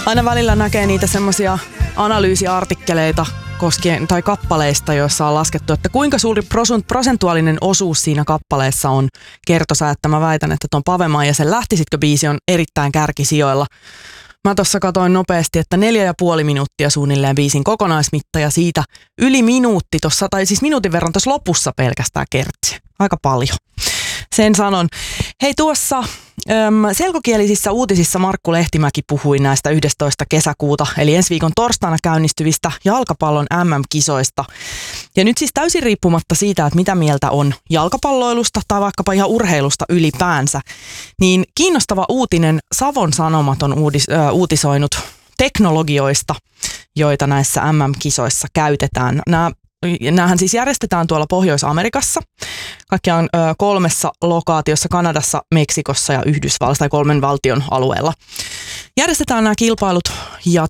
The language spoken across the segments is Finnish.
Aina välillä näkee niitä semmoisia analyysiartikkeleita koskien tai kappaleista, joissa on laskettu, että kuinka suuri prosentuaalinen osuus siinä kappaleessa on kertosäe, että mä väitän, että ton Pavema ja sen Lähtisitkö biisi on erittäin kärkisijoilla. Mä tuossa katoin nopeasti, että 4,5 minuuttia suunnilleen biisin kokonaismitta ja siitä yli minuutti tuossa, tai siis minuutin verran tuossa lopussa pelkästään kertsi. Aika paljon. Sen sanon. Hei, tuossa selkokielisissä uutisissa Markku Lehtimäki puhui näistä 11. kesäkuuta, eli ensi viikon torstaina käynnistyvistä jalkapallon MM-kisoista. Ja nyt siis täysin riippumatta siitä, että mitä mieltä on jalkapalloilusta tai vaikkapa ihan urheilusta ylipäänsä, niin kiinnostava uutinen Savon Sanomat on uutisoinut teknologioista, joita näissä MM-kisoissa käytetään. Nämähän siis järjestetään tuolla Pohjois-Amerikassa, kaikkiaan 3 lokaatiossa, Kanadassa, Meksikossa ja Yhdysvalloissa tai 3 valtion alueella. Järjestetään nämä kilpailut ja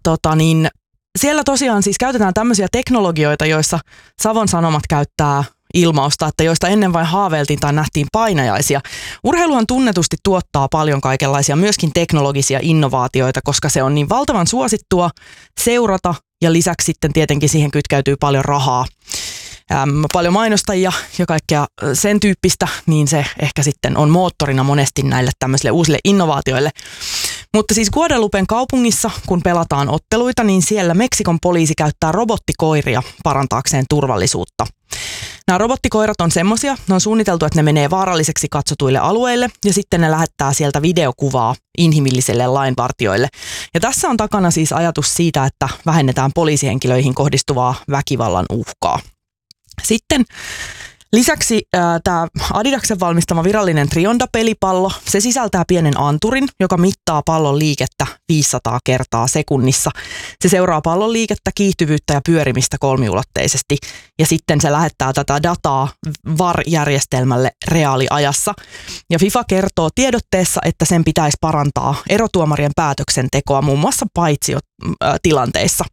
siellä tosiaan siis käytetään tämmöisiä teknologioita, joissa Savon Sanomat käyttää ilmausta, että joista ennen vain haaveiltiin tai nähtiin painajaisia. Urheiluhan tunnetusti tuottaa paljon kaikenlaisia myöskin teknologisia innovaatioita, koska se on niin valtavan suosittua seurata ja lisäksi sitten tietenkin siihen kytkeytyy paljon rahaa. Paljon mainostajia ja kaikkea sen tyyppistä, niin se ehkä sitten on moottorina monesti näille tämmöisille uusille innovaatioille. Mutta siis Guadalupen kaupungissa, kun pelataan otteluita, niin siellä Meksikon poliisi käyttää robottikoiria parantaakseen turvallisuutta. Nämä robottikoirat on semmoisia, ne on suunniteltu, että ne menee vaaralliseksi katsotuille alueille ja sitten ne lähettää sieltä videokuvaa inhimilliselle lainvartijoille. Ja tässä on takana siis ajatus siitä, että vähennetään poliisihenkilöihin kohdistuvaa väkivallan uhkaa. Sitten lisäksi tämä Adidaksen valmistama virallinen Trionda-pelipallo, se sisältää pienen anturin, joka mittaa pallon liikettä 500 kertaa sekunnissa. Se seuraa pallon liikettä, kiihtyvyyttä ja pyörimistä kolmiulotteisesti ja sitten se lähettää tätä dataa VAR-järjestelmälle reaaliajassa. Ja FIFA kertoo tiedotteessa, että sen pitäisi parantaa erotuomarien päätöksentekoa muun muassa paitsiotilanteissa.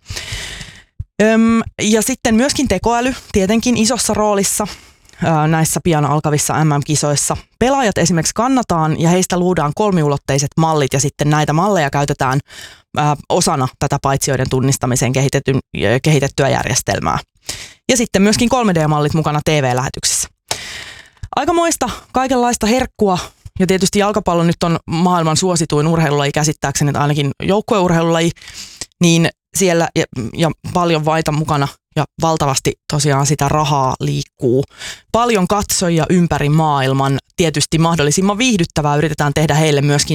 Ja sitten myöskin tekoäly tietenkin isossa roolissa näissä pian alkavissa MM-kisoissa. Pelaajat esimerkiksi kannataan ja heistä luodaan kolmiulotteiset mallit ja sitten näitä malleja käytetään osana tätä paitsioiden tunnistamiseen kehitettyä järjestelmää. Ja sitten myöskin 3D-mallit mukana TV-lähetyksissä. Aikamoista kaikenlaista herkkua ja tietysti jalkapallo nyt on maailman suosituin urheilulaji käsittääkseni, ainakin joukkueurheilulaji, niin siellä ja paljon vaita mukana ja valtavasti tosiaan sitä rahaa liikkuu. Paljon katsojia ympäri maailman, tietysti mahdollisimman viihdyttävää yritetään tehdä heille myöskin